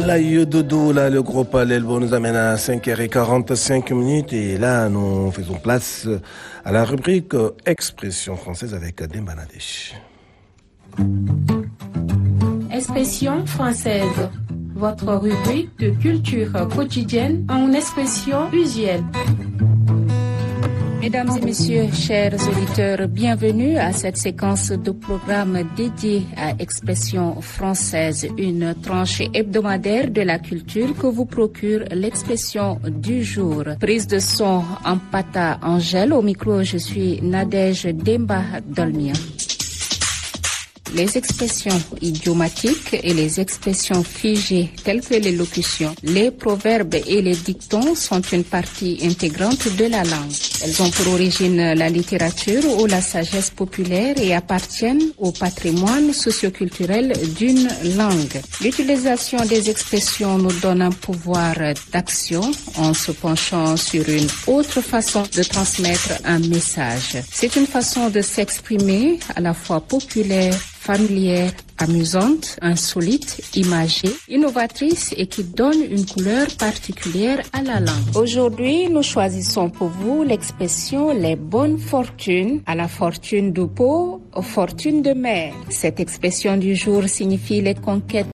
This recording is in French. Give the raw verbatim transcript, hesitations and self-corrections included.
Voilà, Yododo, là, le groupe L'Elbo nous amène à cinq heures quarante-cinq minutes et là, nous faisons place à la rubrique Expression française avec Demba Nadesh. Expression française, votre rubrique de culture quotidienne en expression usuelle. Mesdames et messieurs, chers auditeurs, bienvenue à cette séquence de programme dédiée à Expression française, une tranche hebdomadaire de la culture que vous procure l'expression du jour. Prise de son en Pata Angèle, au micro je suis Nadège Demba Dolmia. Les expressions idiomatiques et les expressions figées telles que les locutions, les proverbes et les dictons sont une partie intégrante de la langue. Elles ont pour origine la littérature ou la sagesse populaire et appartiennent au patrimoine socioculturel d'une langue. L'utilisation des expressions nous donne un pouvoir d'action en se penchant sur une autre façon de transmettre un message. C'est une façon de s'exprimer à la fois populaire, familière, amusante, insolite, imagée, innovatrice et qui donne une couleur particulière à la langue. Aujourd'hui, nous choisissons pour vous l'expression « les bonnes fortunes » à la fortune du pot, aux fortunes de mer. Cette expression du jour signifie les conquêtes